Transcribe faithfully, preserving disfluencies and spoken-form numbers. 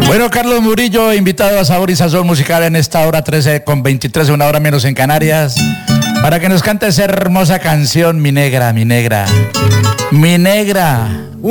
Bueno, Carlos Murillo, invitado a Sabor y Sazón Musical en esta hora trece con veintitrés, una hora menos en Canarias, para que nos cante esa hermosa canción, Mi Negra, Mi Negra, Mi Negra.